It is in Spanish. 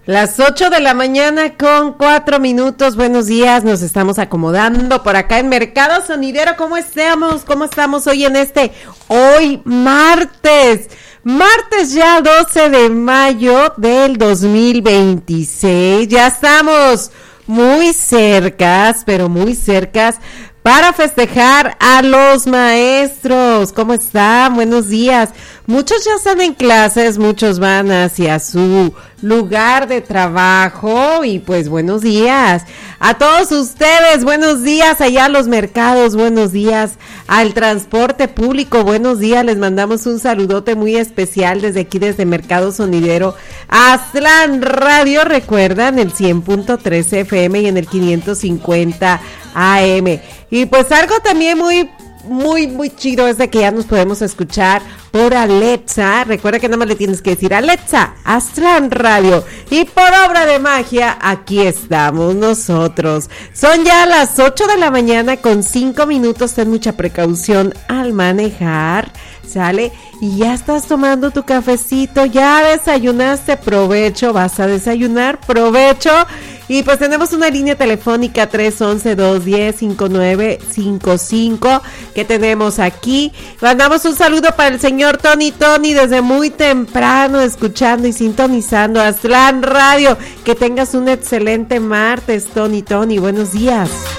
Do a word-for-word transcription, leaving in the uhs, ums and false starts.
Las ocho de la mañana con cuatro minutos. Buenos días, nos estamos acomodando por acá en Mercado Sonidero. ¿Cómo estamos? ¿Cómo estamos hoy en este, hoy martes? Martes ya doce de mayo del dos mil veintiséis. Ya estamos muy cercas, pero muy cercas para festejar a los maestros. ¿Cómo están? Buenos días. Muchos ya están en clases, muchos van hacia su lugar de trabajo y pues buenos días a todos ustedes, buenos días allá a los mercados, buenos días al transporte público, buenos días, les mandamos un saludote muy especial desde aquí, desde Mercado Sonidero, Aztlán Radio, recuerdan el cien punto tres F M y en el quinientos cincuenta A M. Y pues algo también muy muy, muy chido es de que ya nos podemos escuchar por Alexa. Recuerda que nada más le tienes que decir Alexa, Aztlán Radio. Y por obra de magia, aquí estamos nosotros. Son ya las ocho de la mañana con cinco minutos. Ten mucha precaución al manejar, ¿sale? Y ya estás tomando tu cafecito, ya desayunaste, provecho, vas a desayunar, provecho. Y pues tenemos una línea telefónica tres once, dos diez, cinco nueve cinco cinco que tenemos aquí. Mandamos un saludo para el señor Tony Tony desde muy temprano escuchando y sintonizando Aztlán Radio. Que tengas un excelente martes, Tony Tony, buenos días.